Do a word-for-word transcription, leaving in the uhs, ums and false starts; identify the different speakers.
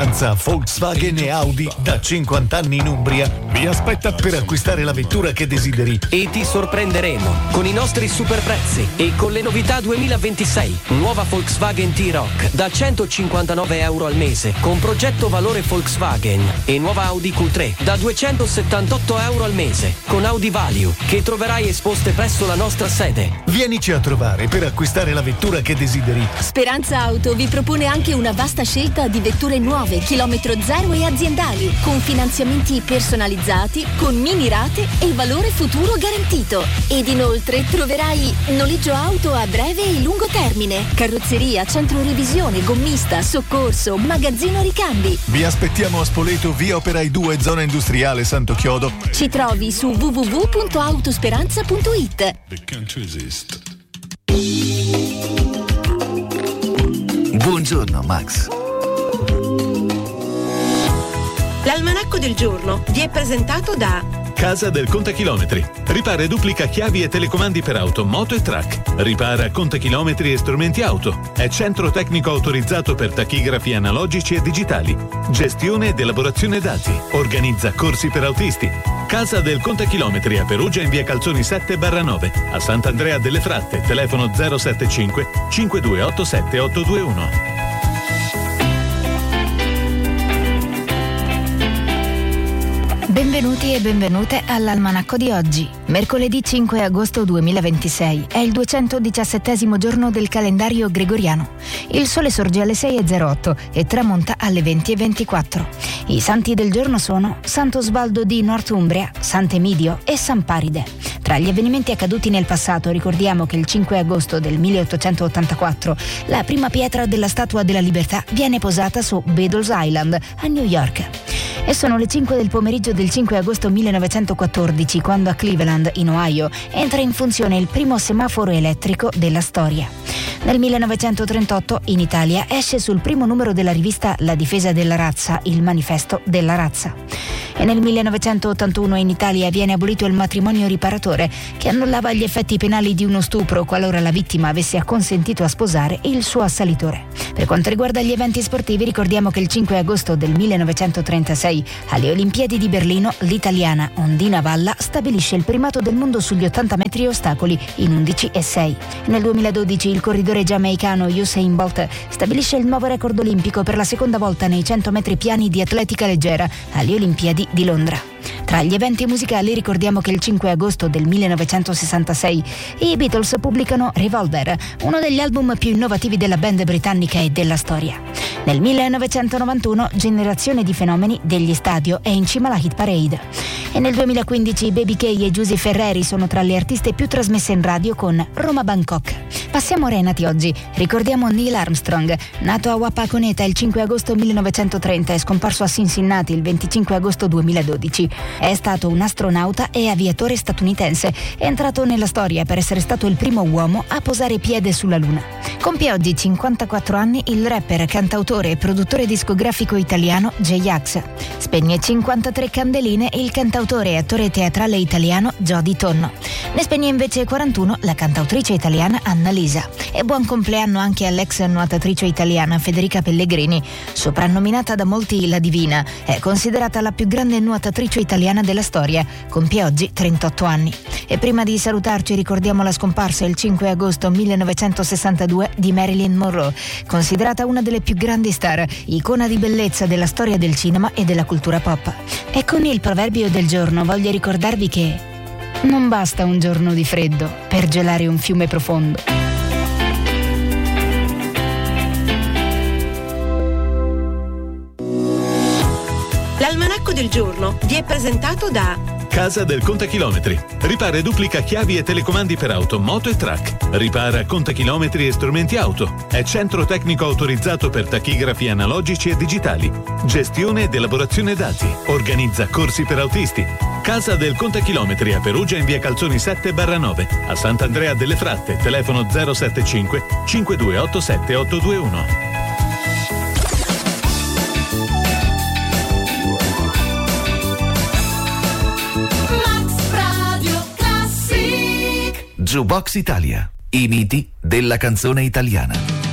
Speaker 1: Speranza Volkswagen e Audi da cinquanta anni in Umbria vi aspetta per acquistare la vettura che desideri.
Speaker 2: E ti sorprenderemo con i nostri super prezzi e con le novità duemilaventisei. Nuova Volkswagen T-Roc da centocinquantanove euro al mese con progetto valore Volkswagen, e nuova Audi Q tre da duecentosettantotto euro al mese con Audi Value, che troverai esposte presso la nostra sede.
Speaker 1: Vienici a trovare per acquistare la vettura che desideri.
Speaker 3: Speranza Auto vi propone anche una vasta scelta di vetture nuove, chilometro zero e aziendali, con finanziamenti personalizzati, con mini rate e valore futuro garantito. Ed inoltre troverai noleggio auto a breve e lungo termine, carrozzeria, centro revisione, gommista, soccorso, magazzino ricambi.
Speaker 1: Vi aspettiamo a Spoleto, via Operai due, zona industriale Santo Chiodo.
Speaker 3: Ci trovi su w w w punto autosperanza punto i t.
Speaker 1: Buongiorno Max.
Speaker 4: L'almanacco del giorno vi è presentato da
Speaker 5: Casa del Contachilometri. Ripara e duplica chiavi e telecomandi per auto, moto e track. Ripara contachilometri e strumenti auto. È centro tecnico autorizzato per tachigrafi analogici e digitali. Gestione ed elaborazione dati. Organizza corsi per autisti. Casa del Contachilometri a Perugia in via Calzoni sette barra nove. A Sant'Andrea delle Fratte, telefono zero sette cinque cinque due otto sette otto due uno.
Speaker 6: Benvenuti e benvenute all'almanacco di oggi. Mercoledì cinque agosto duemilaventisei è il duecentodiciassettesimo giorno del calendario gregoriano. Il sole sorge alle sei e zero otto e tramonta alle venti e ventiquattro. I santi del giorno sono Sant'Osvaldo di Northumbria, Sant'Emidio e San Paride. Tra gli avvenimenti accaduti nel passato ricordiamo che il cinque agosto del milleottocentottantaquattro la prima pietra della Statua della Libertà viene posata su Beadle's Island a New York. E sono le cinque del pomeriggio del cinque agosto millenovecentoquattordici quando a Cleveland, in Ohio, entra in funzione il primo semaforo elettrico della storia. Nel millenovecentotrentotto in Italia esce sul primo numero della rivista La difesa della razza, il manifesto della razza. E nel millenovecentottantuno in Italia viene abolito il matrimonio riparatore, che annullava gli effetti penali di uno stupro qualora la vittima avesse acconsentito a sposare il suo assalitore. Per quanto riguarda gli eventi sportivi, ricordiamo che il cinque agosto del millenovecentotrentasei alle Olimpiadi di Berlino l'italiana Ondina Valla stabilisce il primato del mondo sugli ottanta metri ostacoli in undici e sei. Nel duemiladodici il corridore giamaicano Usain Bolt stabilisce il nuovo record olimpico per la seconda volta nei cento metri piani di atletica leggera alle Olimpiadi di Londra. Tra gli eventi musicali ricordiamo che il cinque agosto del millenovecentosessantasei i Beatles pubblicano Revolver, uno degli album più innovativi della band britannica e della storia. Nel millenovecentonovantuno Generazione di fenomeni degli Stadio è in cima alla hit parade. E nel duemilaquindici Baby K e Giusy Ferreri sono tra le artiste più trasmesse in radio con Roma Bangkok. Passiamo ora ai nati oggi. Ricordiamo Neil Armstrong, nato a Wapakoneta il cinque agosto millenovecentotrenta e scomparso a Cincinnati il venticinque agosto duemiladodici. È stato un astronauta e aviatore statunitense, è entrato nella storia per essere stato il primo uomo a posare piede sulla Luna. Compie oggi cinquantaquattro anni il rapper, cantautore e produttore discografico italiano J-Ax. Spegne cinquantatré candeline il cantautore e attore teatrale italiano Jody Tonno. Ne spegne invece quarantuno la cantautrice italiana Annalisa. E buon compleanno anche all'ex nuotatrice italiana Federica Pellegrini, soprannominata da molti la Divina. È considerata la più grande nuotatrice italiana della storia, compie oggi trentotto anni. E prima di salutarci ricordiamo la scomparsa il cinque agosto millenovecentosessantadue di Marilyn Monroe, considerata una delle più grandi star, icona di bellezza della storia del cinema e della cultura pop. E con il proverbio del giorno voglio ricordarvi che non basta un giorno di freddo per gelare un fiume profondo.
Speaker 4: L'almanacco del giorno vi è presentato da
Speaker 5: Casa del Contachilometri. Ripara e duplica chiavi e telecomandi per auto, moto e track. Ripara contachilometri e strumenti auto. È centro tecnico autorizzato per tachigrafi analogici e digitali. Gestione ed elaborazione dati. Organizza corsi per autisti. Casa del Contachilometri a Perugia in via Calzoni sette barra nove. A Sant'Andrea delle Fratte, telefono zero sette cinque cinque due otto sette otto due uno.
Speaker 1: Jukebox Italia, i miti della canzone italiana.